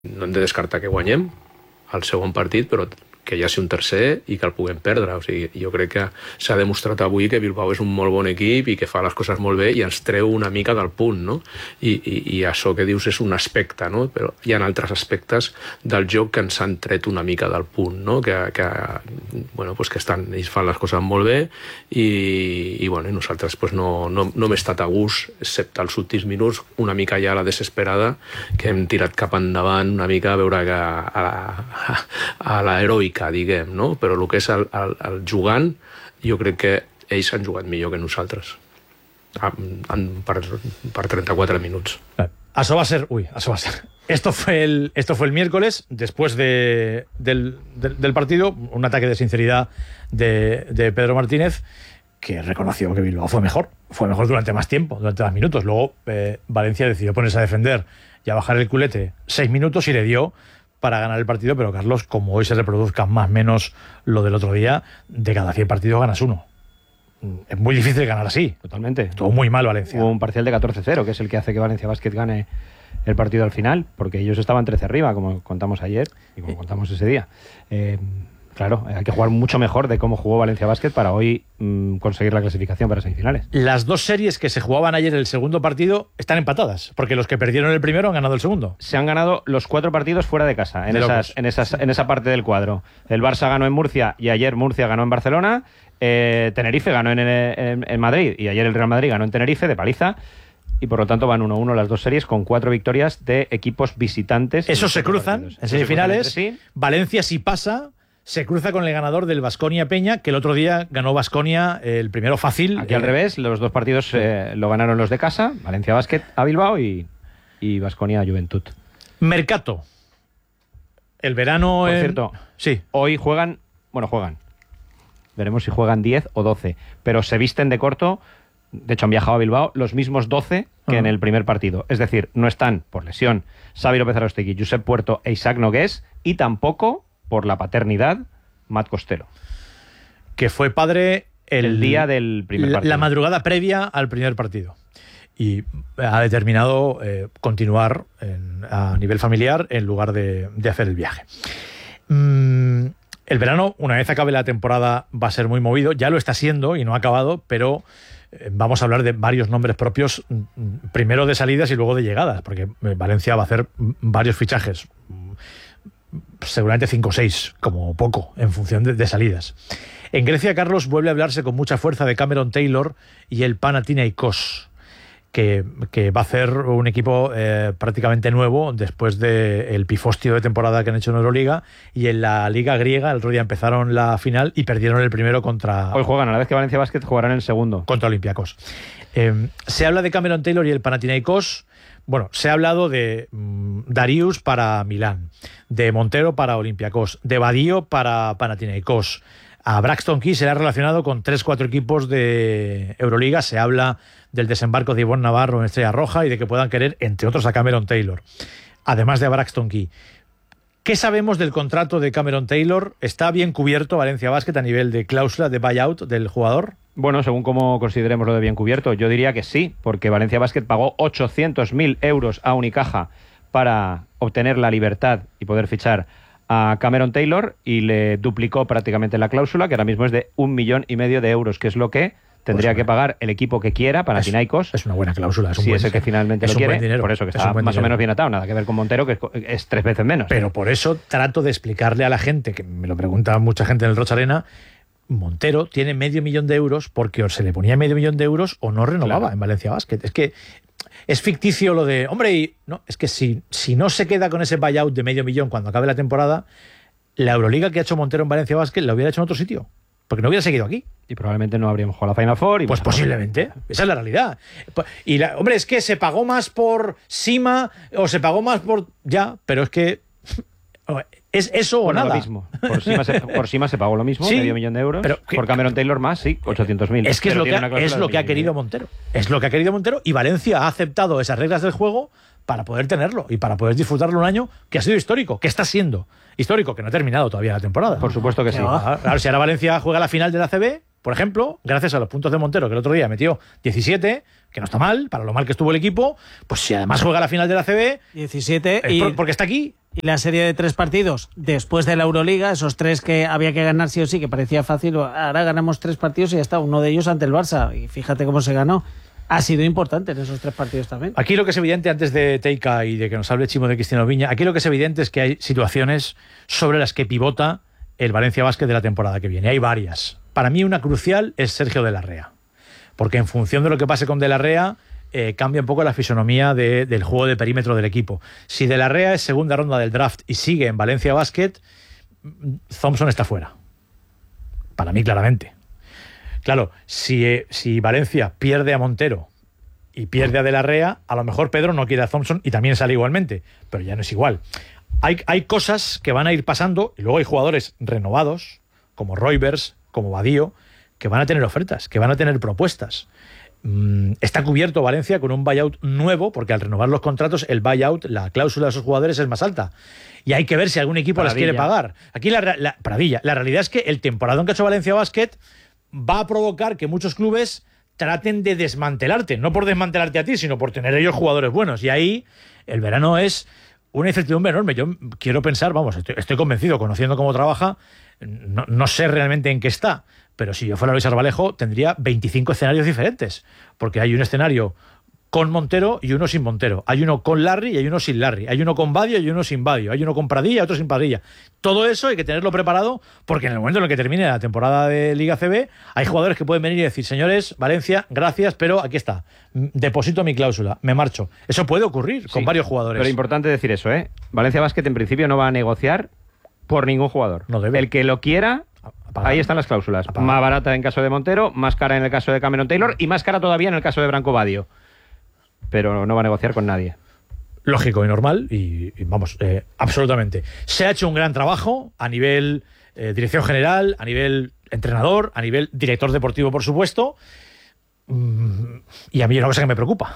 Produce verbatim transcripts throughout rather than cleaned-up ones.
No hem de descartar que guanyem el segon partit, però que hi hagi un tercer i que el puguem perdre. O sigui, jo crec que s'ha demostrat avui que Bilbao és un molt bon equip i que fa les coses molt bé i ens treu una mica del punt, no? I, i, i això que dius és un aspecte, no? Però hi ha altres aspectes del joc que ens han tret una mica del punt, no? Que, que, bueno, pues que estan, ells fan les coses molt bé i, i, bueno, i nosaltres pues no, no, no hem estat a gust, excepte els últims minuts, una mica ja a la desesperada, que hem tirat cap endavant una mica a veure que a la, a l'heroica, diguem, no? Però el que és el, el, el jugant, jo crec que ells han jugat millor que nosaltres en, en, per, per treinta-quatre minuts. Eso va a ser, uy, eso va a ser. Esto fue el, esto fue el miércoles, después de, del, del, del partido, un ataque de sinceridad de, de Pedro Martínez, que reconoció que Bilbao fue mejor, fue mejor durante más tiempo, durante más minutos. Luego eh, Valencia decidió ponerse a defender y a bajar el culete seis minutos y le dio para ganar el partido, pero Carlos, como hoy se reproduzca más o menos lo del otro día, de cada cien partidos ganas uno. Es muy difícil ganar así. Totalmente. Estuvo muy mal Valencia. Hubo un parcial de catorce cero, que es el que hace que Valencia Basket gane el partido al final, porque ellos estaban trece arriba, como contamos ayer y como contamos ese día. Eh, claro, hay que jugar mucho mejor de cómo jugó Valencia Basket para hoy mmm, conseguir la clasificación para semifinales. Las dos series que se jugaban ayer el segundo partido están empatadas, porque los que perdieron el primero han ganado el segundo. Se han ganado los cuatro partidos fuera de casa, en, esas, en, esas, en esa parte del cuadro. El Barça ganó en Murcia y ayer Murcia ganó en Barcelona. Eh, Tenerife ganó en, en, en Madrid y ayer el Real Madrid ganó en Tenerife de paliza. Y por lo tanto van uno a uno las dos series con cuatro victorias de equipos visitantes. Esos se cruzan partidos. En semifinales. Sí. Valencia, si pasa, se cruza con el ganador del Baskonia Peña, que el otro día ganó Baskonia el primero fácil. Aquí eh, al revés, los dos partidos eh, lo ganaron los de casa, Valencia Basket a Bilbao y, y Baskonia a Juventud. Mercato. El verano... Por en... cierto, sí. Hoy juegan, bueno, juegan. Veremos si juegan diez o doce, pero se visten de corto. De hecho, han viajado a Bilbao los mismos doce que uh-huh. en el primer partido. Es decir, no están, por lesión, Xavi López Arostegui, Josep Puerto e Isaac Nogués, y tampoco, por la paternidad, Matt Costello. Que fue padre el, el día del primer partido. La madrugada previa al primer partido. Y ha determinado eh, continuar en, a nivel familiar en lugar de, de hacer el viaje. Mm, el verano, una vez acabe la temporada, va a ser muy movido. Ya lo está siendo y no ha acabado, pero... Vamos a hablar de varios nombres propios, primero de salidas y luego de llegadas, porque Valencia va a hacer varios fichajes, seguramente cinco o seis, como poco, en función de, de salidas. En Grecia, Carlos, vuelve a hablarse con mucha fuerza de Cameron Taylor y el Panathinaikos, que, que va a hacer un equipo eh, prácticamente nuevo después del pifostio de temporada que han hecho en Euroliga, y en la Liga griega el otro día empezaron la final y perdieron el primero contra... Hoy juegan, a la vez que Valencia Basket jugarán el segundo. Contra Olympiacos. Eh, se habla de Cameron Taylor y el Panathinaikos. Bueno, se ha hablado de mm, Darius para Milán, de Montero para Olympiacos, de Badío para Panathinaikos. A Braxton Key se le ha relacionado con tres cuatro equipos de Euroliga. Se habla del desembarco de Ivonne Navarro en Estrella Roja y de que puedan querer, entre otros, a Cameron Taylor, además de a Braxton Key. ¿Qué sabemos del contrato de Cameron Taylor? ¿Está bien cubierto Valencia Basket a nivel de cláusula de buyout del jugador? Bueno, según cómo consideremos lo de bien cubierto, yo diría que sí, porque Valencia Basket pagó ochocientos mil euros a Unicaja para obtener la libertad y poder fichar a Cameron Taylor, y le duplicó prácticamente la cláusula, que ahora mismo es de un millón y medio de euros, que es tres que tendría pues, que pagar el equipo que quiera, Panathinaikos. Es, es una buena cláusula. Es un si buen, es el que finalmente es lo un quiere, buen dinero, por eso que está más dinero. O menos bien atado, nada que ver con Montero, que es, es tres veces menos. Pero por eso trato de explicarle a la gente, que me lo pregunta mucha gente en el Rocha Arena, Montero tiene medio millón de euros porque o se le ponía medio millón de euros o no renovaba claro. en Valencia Basket. Es que es ficticio lo de... Hombre, y no, es que si, si no se queda con ese buyout de medio millón cuando acabe la temporada, la Euroliga que ha hecho Montero en Valencia Basket la hubiera hecho en otro sitio, porque no hubiera seguido aquí. Y probablemente no habríamos jugado la Final Four. Y pues posiblemente. Esa es la realidad. Y la, hombre, es que se pagó más por Sima o se pagó más por... Ya, pero es que... ¿Es eso o bueno, nada? Lo mismo. Por Sima, se, por Sima se pagó lo mismo, sí, medio millón de euros. Pero, por Cameron Taylor más, sí, ochocientos mil. Es que es lo que, ha, es lo que ha querido Montero. Es lo que ha querido Montero, y Valencia ha aceptado esas reglas del juego para poder tenerlo y para poder disfrutarlo un año que ha sido histórico, que está siendo histórico, que no ha terminado todavía la temporada. Por supuesto que sí. Claro, si ahora Valencia juega la final de la A C B, por ejemplo, gracias a los puntos de Montero, que el otro día metió diecisiete, que no está mal, para lo mal que estuvo el equipo, pues si además juega la final de la A C B... diecisiete es y... por, porque está aquí... Y la serie de tres partidos después de la Euroliga, esos tres que había que ganar sí o sí, que parecía fácil, ahora ganamos tres partidos y ya está, uno de ellos ante el Barça. Y fíjate cómo se ganó. Ha sido importante en esos tres partidos también. Aquí lo que es evidente, antes de Teika y de que nos hable Chimo de Cristina Viña, aquí lo que es evidente es que hay situaciones sobre las que pivota el Valencia Basket de la temporada que viene. Hay varias. Para mí una crucial es Sergio de la Rea. Porque en función de lo que pase con de la Rea... Eh, cambia un poco la fisonomía de, del juego de perímetro del equipo. Si De la Rea es segunda ronda del draft y sigue en Valencia Basket, Thompson está fuera. Para mí, claramente. Claro, si, eh, si Valencia pierde a Montero y pierde a De la Rea, a lo mejor Pedro no quiere a Thompson y también sale igualmente, pero ya no es igual. Hay, hay cosas que van a ir pasando y luego hay jugadores renovados, como Roivers, como Badío, que van a tener ofertas, que van a tener propuestas. Está cubierto Valencia con un buyout nuevo, porque al renovar los contratos, el buyout, la cláusula de esos jugadores es más alta. Y hay que ver si algún equipo Pradilla. las quiere pagar. Aquí la, la, Pradilla. La realidad es que el temporadón que ha hecho Valencia Basket va a provocar que muchos clubes traten de desmantelarte. No por desmantelarte a ti, sino por tener ellos jugadores buenos. Y ahí el verano es una incertidumbre enorme. Yo quiero pensar, vamos, estoy, estoy convencido, conociendo cómo trabaja, no, no sé realmente en qué está, pero si yo fuera Luis Arbalejo tendría veinticinco escenarios diferentes, porque hay un escenario con Montero y uno sin Montero, hay uno con Larry y hay uno sin Larry, hay uno con Badio y uno sin Badio, hay uno con Pradilla y otro sin Pradilla. Todo eso hay que tenerlo preparado, porque en el momento en el que termine la temporada de Liga C B hay jugadores que pueden venir y decir: señores, Valencia, gracias, pero aquí está, deposito mi cláusula, me marcho. Eso puede ocurrir con Sí, varios jugadores. Pero importante decir eso, ¿eh? Valencia Basket en principio no va a negociar por ningún jugador. No debe. El que lo quiera, Apagar. ahí están las cláusulas. Apagar. Más barata en caso de Montero, más cara en el caso de Cameron Taylor y más cara todavía en el caso de Branco Badio. Pero no va a negociar con nadie. Lógico y normal, y, y vamos, eh, absolutamente. Se ha hecho un gran trabajo a nivel eh, dirección general, a nivel entrenador, a nivel director deportivo, por supuesto, mm, y a mí hay una cosa que me preocupa.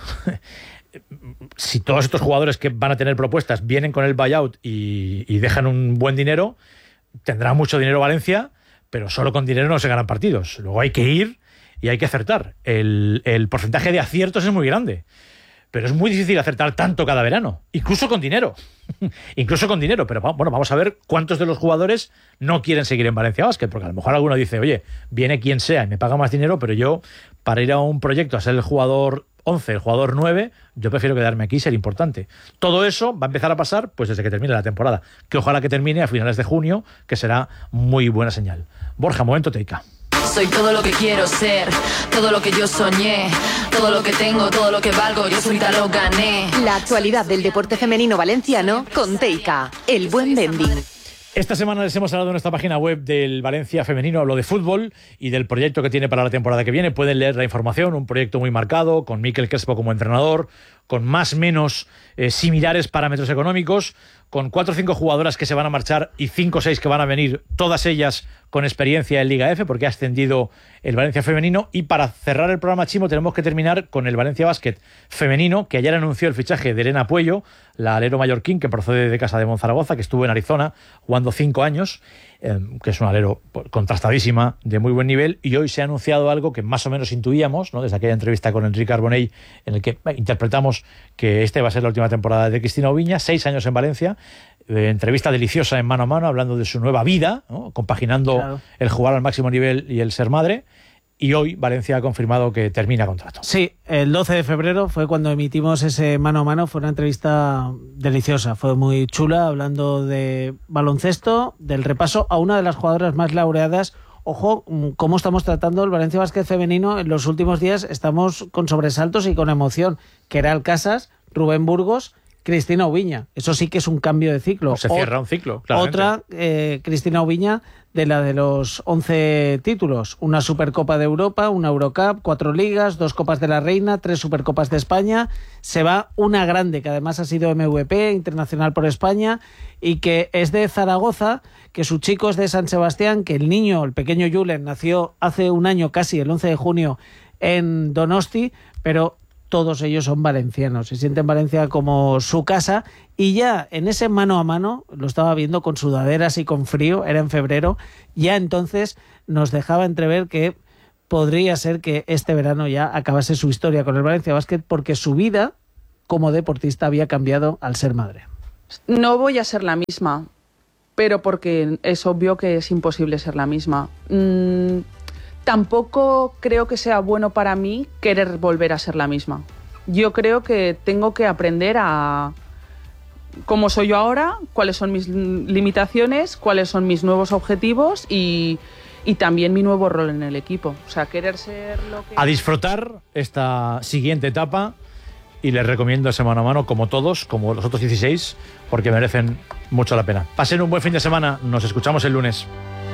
Si todos estos jugadores que van a tener propuestas vienen con el buyout y, y dejan un buen dinero, tendrá mucho dinero Valencia, pero solo con dinero no se ganan partidos. Luego hay que ir y hay que acertar. El, el porcentaje de aciertos es muy grande, pero es muy difícil acertar tanto cada verano, incluso con dinero. Incluso con dinero, pero bueno, vamos a ver cuántos de los jugadores no quieren seguir en Valencia Basket, porque a lo mejor alguno dice: oye, viene quien sea y me paga más dinero, pero yo, para ir a un proyecto a ser el jugador once, el jugador nueve, yo prefiero quedarme aquí y ser importante. Todo eso va a empezar a pasar pues desde que termine la temporada, que ojalá que termine a finales de junio, que será muy buena señal. Borja, momento Teika. Soy todo lo que quiero ser, todo lo que yo soñé, todo lo que tengo, todo lo que valgo, yo solita lo gané. La actualidad del deporte femenino valenciano con Teika, el buen vending. Esta semana les hemos hablado en nuestra página web del Valencia Femenino, hablo de fútbol y del proyecto que tiene para la temporada que viene. Pueden leer la información, un proyecto muy marcado, con Mikel Crespo como entrenador, con más o menos eh, similares parámetros económicos, con cuatro o cinco jugadoras que se van a marchar y cinco o seis que van a venir, todas ellas con experiencia en Liga F, porque ha ascendido el Valencia Femenino. Y para cerrar el programa, Chimo, tenemos que terminar con el Valencia Basket Femenino, que ayer anunció el fichaje de Elena Puello, la alero mallorquín que procede de Casa de Monzaragoza, que estuvo en Arizona jugando cinco años, eh, que es un alero contrastadísima, de muy buen nivel, y hoy se ha anunciado algo que más o menos intuíamos, ¿no?, desde aquella entrevista con Enrique Arbonell, en el que eh, interpretamos que este va a ser la última temporada de Cristina Oviña, seis años en Valencia, eh, entrevista deliciosa en mano a mano, hablando de su nueva vida, ¿no?, compaginando claro. el jugar al máximo nivel y el ser madre. Y hoy Valencia ha confirmado que termina contrato. Sí, el doce de febrero fue cuando emitimos ese mano a mano. Fue una entrevista deliciosa, fue muy chula, hablando de baloncesto, del repaso a una de las jugadoras más laureadas. Ojo, cómo estamos tratando el Valencia Basket femenino en los últimos días. Estamos con sobresaltos y con emoción. Keral Casas, Rubén Burgos, Cristina Oviña. Eso sí que es un cambio de ciclo. Se cierra un ciclo, claramente. Otra, eh, Cristina Oviña, de la de los once títulos. Una Supercopa de Europa, una Eurocup, cuatro ligas, dos Copas de la Reina, tres Supercopas de España. Se va una grande, que además ha sido M V P, internacional por España, y que es de Zaragoza, que su chico es de San Sebastián, que el niño, el pequeño Julen, nació hace un año casi, el once de junio, en Donosti, pero todos ellos son valencianos, se sienten Valencia como su casa, y ya en ese mano a mano, lo estaba viendo con sudaderas y con frío, era en febrero, ya entonces nos dejaba entrever que podría ser que este verano ya acabase su historia con el Valencia Basket, porque su vida como deportista había cambiado al ser madre. No voy a ser la misma, pero porque es obvio que es imposible ser la misma. Mm, tampoco creo que sea bueno para mí querer volver a ser la misma. Yo creo que tengo que aprender a cómo soy yo ahora, cuáles son mis limitaciones, cuáles son mis nuevos objetivos y, y también mi nuevo rol en el equipo. O sea, querer ser lo que... A disfrutar esta siguiente etapa, y les recomiendo ese mano a mano, como todos, como los otros dieciséis, porque merecen mucho la pena. Pasen un buen fin de semana, nos escuchamos el lunes.